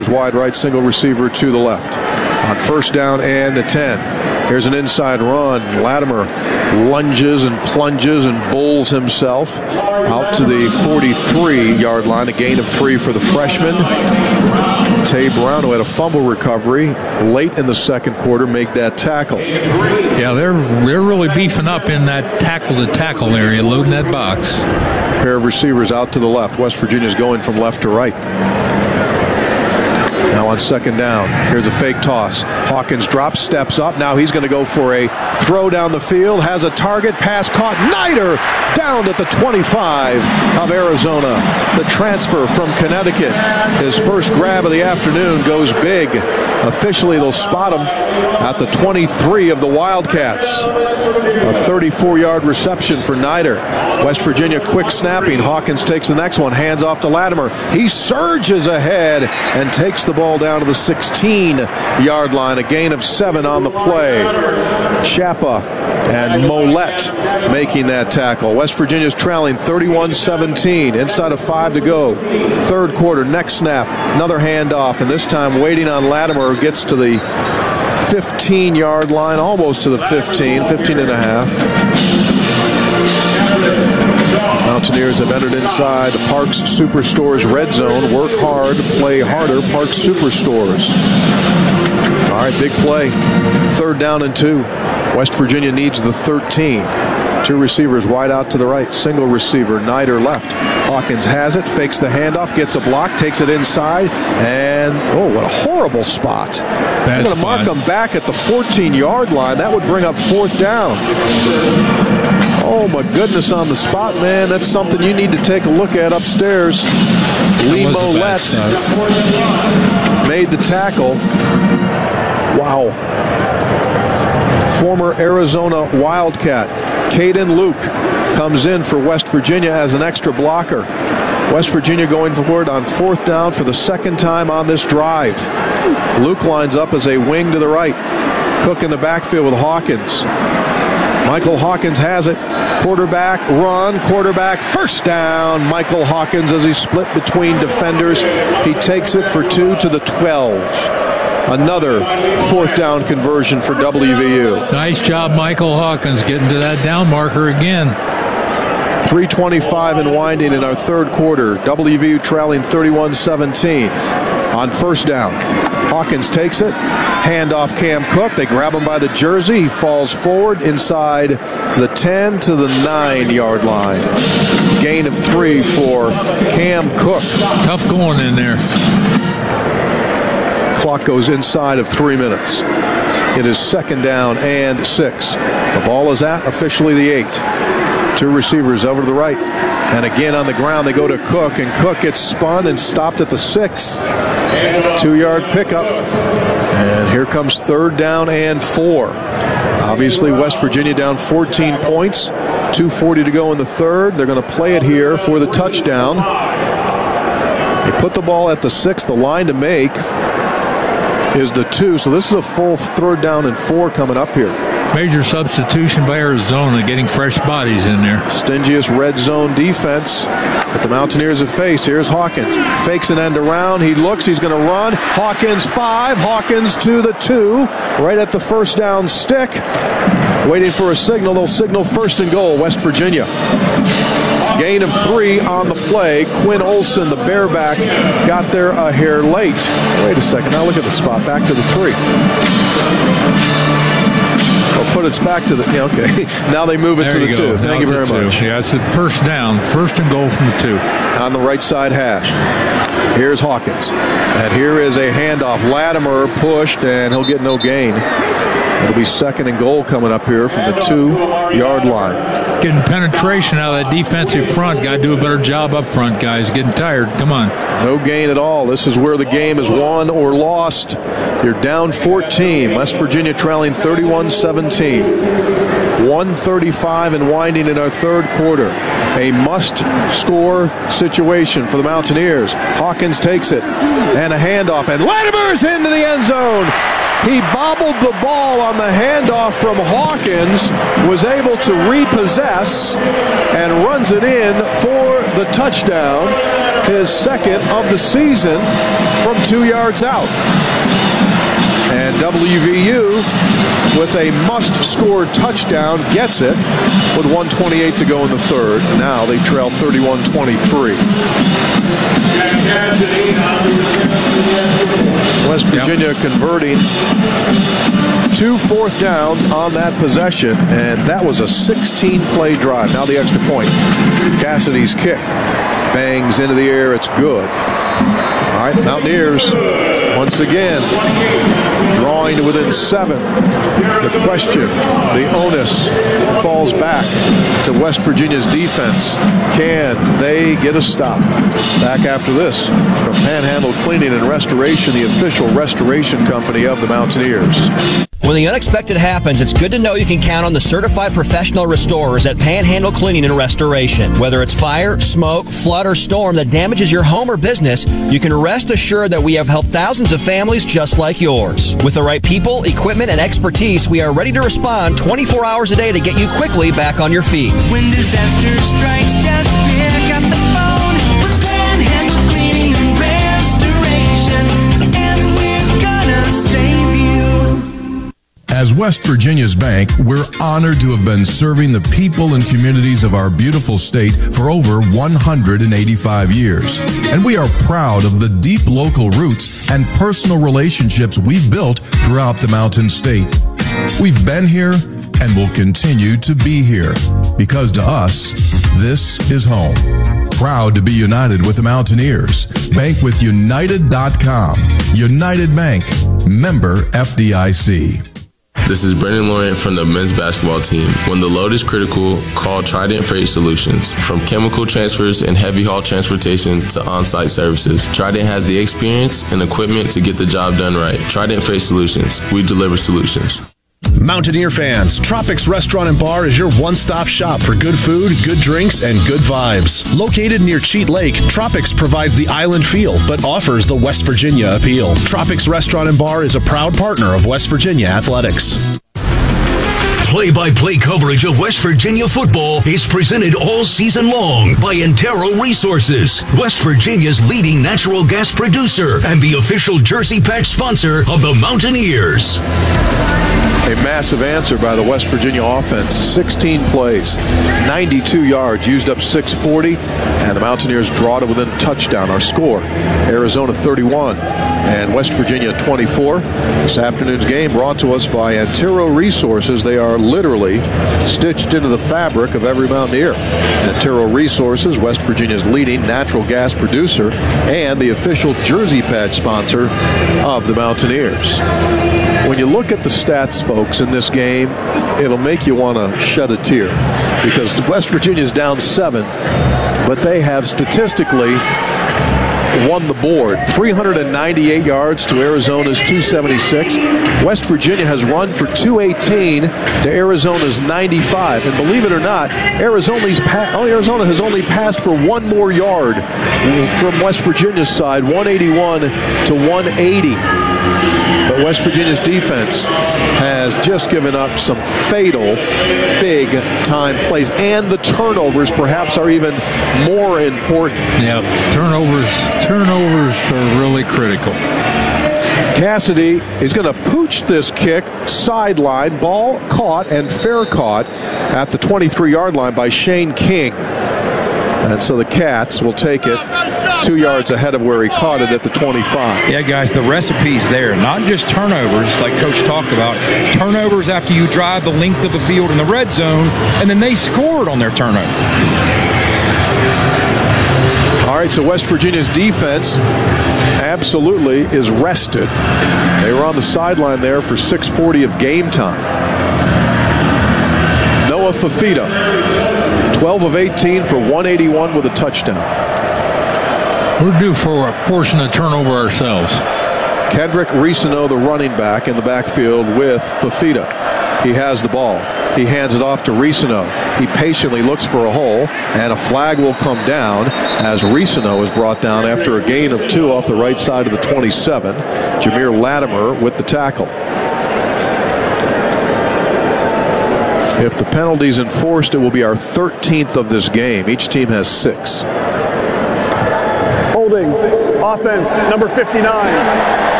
Wide right, single receiver to the left. On first down and a 10. Here's an inside run. Latimer lunges and plunges and bowls himself out to the 43-yard line. A gain of 3 for the freshman. Tay Brown, who had a fumble recovery late in the second quarter, made that tackle. Yeah, they're really beefing up in that tackle-to-tackle area, loading that box. Pair of receivers out to the left. West Virginia's going from left to right. Now on second down, here's a fake toss. Hawkins drops, steps up. Now he's going to go for a throw down the field. Has a target. Pass caught. Nider down at the 25 of Arizona. The transfer from Connecticut. His first grab of the afternoon goes big. Officially, they'll spot him at the 23 of the Wildcats. A 34-yard reception for Nider. West Virginia quick snapping. Hawkins takes the next one. Hands off to Latimer. He surges ahead and takes the ball down to the 16-yard line. A gain of 7 on the play. Chapa and Mollett making that tackle. West Virginia's trailing 31-17. Inside of 5 to go. Third quarter. Next snap. Another handoff. And this time waiting on Latimer, who gets to the 15-yard line, almost to the 15 and a half. Mountaineers have entered inside the Parks Superstores red zone. Work hard, play harder. Parks Superstores. All right, big play. Third down and 2. West Virginia needs the 13. 2 receivers wide out to the right. Single receiver, Nider left. Hawkins has it, fakes the handoff, gets a block, takes it inside, and what a horrible spot. They're going to mark him back at the 14-yard line. That would bring up fourth down. Oh, my goodness, on the spot, man. That's something you need to take a look at upstairs. Lee Mollett made the tackle. Wow. Former Arizona Wildcat Caden Luke comes in for West Virginia as an extra blocker. West Virginia going forward on fourth down for the second time on this drive. Luke lines up as a wing to the right. Cook in the backfield with Hawkins. Michael Hawkins has it. Quarterback, run, quarterback, first down. Michael Hawkins as he split between defenders. He takes it for 2 to the 12. Another fourth down conversion for WVU. Nice job, Michael Hawkins, getting to that down marker again. 3:25 and winding in our third quarter. WVU trailing 31-17 on first down. Hawkins takes it. Hand off Cam Cook. They grab him by the jersey. He falls forward inside the 10 to the 9-yard line. Gain of 3 for Cam Cook. Tough going in there. Clock goes inside of 3 minutes. It is second down and 6. The ball is at officially the 8. 2 receivers over to the right. And again on the ground they go to Cook, and Cook gets spun and stopped at the 6. 2-yard pickup. And here comes third down and 4. Obviously West Virginia down 14 points. 2:40 to go in the third. They're going to play it here for the touchdown. They put the ball at the 6. The line to make is the 2. So this is a full third down and 4 coming up here. Major substitution by Arizona, getting fresh bodies in there. Stingiest red zone defense that the Mountaineers have faced. Here's Hawkins. Fakes an end around. He looks. He's going to run. Hawkins 5. Hawkins to the 2. Right at the first down stick. Waiting for a signal. They'll signal first and goal, West Virginia. Gain of 3 on the play. Quinn Olson, the bareback, got there a hair late. Wait a second. Now look at the spot. Back to the 3. Put it back to the, okay. Now they move it to the 2. Thank you very much. Yeah, it's the first down. First and goal from the 2. On the right side hash. Here's Hawkins. And here is a handoff. Latimer pushed, and he'll get no gain. It'll be second and goal coming up here from the 2-yard line. Getting penetration out of that defensive front. Got to do a better job up front, guys. Getting tired. Come on. No gain at all. This is where the game is won or lost. You're down 14. West Virginia trailing 31-17. 1:35 and winding in our third quarter. A must-score situation for the Mountaineers. Hawkins takes it. And a handoff. And Latimer's into the end zone. He bobbled the ball on the handoff from Hawkins, was able to repossess, and runs it in for the touchdown. his second of the season from 2 yards out. And WVU, with a must-score touchdown, gets it with 1:28 to go in the third. Now they trail 31-23. West Virginia converting 2 fourth downs on that possession, and that was a 16-play drive. Now the extra point. Cassidy's kick bangs into the air. It's good. All right, Mountaineers once again drawing to within 7. The question, the onus falls back to West Virginia's defense. Can they get a stop? Back after this from Panhandle Cleaning and Restoration, the official restoration company of the Mountaineers. When the unexpected happens, it's good to know you can count on the certified professional restorers at Panhandle Cleaning and Restoration. Whether it's fire, smoke, flood, or storm that damages your home or business, you can rest assured that we have helped thousands of families just like yours. With the right people, equipment, and expertise, we are ready to respond 24 hours a day to get you quickly back on your feet. When disaster strikes, just pick up the phone with Panhandle Cleaning and Restoration, and we're gonna save you. As West Virginia's bank, we're honored to have been serving the people and communities of our beautiful state for over 185 years. And we are proud of the deep local roots and personal relationships we've built throughout the Mountain State. We've been here and will continue to be here because to us, this is home. Proud to be united with the Mountaineers. Bank with United.com. United Bank. Member FDIC. This is Brendan Laurent from the men's basketball team. When the load is critical, call Trident Freight Solutions. From chemical transfers and heavy haul transportation to on-site services, Trident has the experience and equipment to get the job done right. Trident Freight Solutions. We deliver solutions. Mountaineer fans, Tropics Restaurant and Bar is your one-stop shop for good food, good drinks, and good vibes. Located near Cheat Lake, Tropics provides the island feel, but offers the West Virginia appeal. Tropics Restaurant and Bar is a proud partner of West Virginia Athletics. Play-by-play coverage of West Virginia football is presented all season long by Antero Resources, West Virginia's leading natural gas producer and the official jersey patch sponsor of the Mountaineers. A massive answer by the West Virginia offense. 16 plays, 92 yards, used up 640, and the Mountaineers draw to within a touchdown. Our score, Arizona 31 and West Virginia 24. This afternoon's game brought to us by Antero Resources. They are literally stitched into the fabric of every Mountaineer. Antero Resources, West Virginia's leading natural gas producer and the official jersey patch sponsor of the Mountaineers. When you look at the stats, folks, in this game, it'll make you want to shed a tear because West Virginia's down 7, but they have statistically won the board. 398 yards to Arizona's 276. West Virginia has run for 218 to Arizona's 95. And believe it or not, Arizona has only passed for 1 more yard from West Virginia's side, 181 to 180. But West Virginia's defense has just given up some fatal, big-time plays. And the turnovers perhaps are even more important. Yeah, turnovers are really critical. Cassidy is going to pooch this kick sideline. Ball caught and fair caught at the 23-yard line by Shane King. And so the Cats will take it 2 yards ahead of where he caught it at the 25. Yeah, guys, the recipe's there. Not just turnovers, like Coach talked about. Turnovers after you drive the length of the field in the red zone, and then they scored on their turnover. All right, so West Virginia's defense absolutely is rested. They were on the sideline there for 6:40 of game time. Noah Fafita, 12 of 18 for 181 with a touchdown. We're due for forcing a turnover ourselves. Kendrick Risano, the running back, in the backfield with Fafita. He has the ball. He hands it off to Risano. He patiently looks for a hole, and a flag will come down as Risano is brought down after a gain of 2 off the right side of the 27. Jameer Latimer with the tackle. If the penalty's enforced, it will be our 13th of this game. Each team has 6. holding. Offense, number 59.